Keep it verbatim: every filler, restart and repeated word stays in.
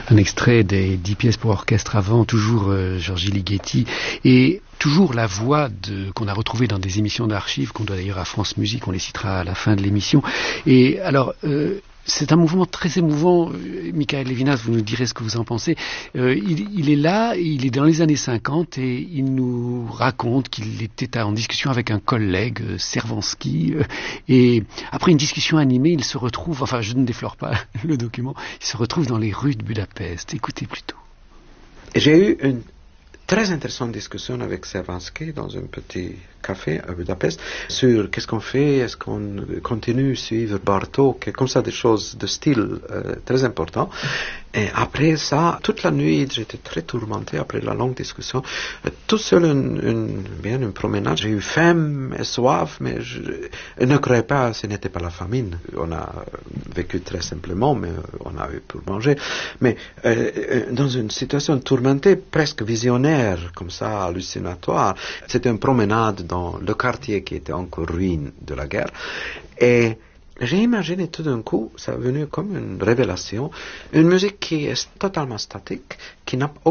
un extrait des dix pièces pour orchestre avant, toujours euh, Giorgi Ligeti, et toujours la voix de, qu'on a retrouvée dans des émissions d'archives, qu'on doit d'ailleurs à France Musique, on les citera à la fin de l'émission. Et alors, euh, c'est un mouvement très émouvant. Michael Levinas, vous nous direz ce que vous en pensez. Euh, il, il est là, il est dans les années cinquante et il nous raconte qu'il était en discussion avec un collègue, euh, Servansky, euh, et après une discussion animée, il se retrouve, enfin je ne déflore pas le document, il se retrouve dans les rues de Budapest. Écoutez plutôt. J'ai eu une très intéressante discussion avec Servansky dans un petit café à Budapest sur qu'est-ce qu'on fait, est-ce qu'on continue à suivre Bartók, comme ça des choses de style euh, très important. Et après ça, toute la nuit, j'étais très tourmenté après la longue discussion. Tout seul, une, une, bien une promenade, j'ai eu faim et soif, mais je, je ne croyais pas, ce n'était pas la famine. On a vécu très simplement, mais on a eu pour manger. Mais euh, dans une situation tourmentée, presque visionnaire, comme ça, hallucinatoire, c'était une promenade dans le quartier qui était encore ruine de la guerre. Et j'ai imaginé tout d'un coup, ça est venu comme une révélation, une musique qui est totalement statique, qui n'a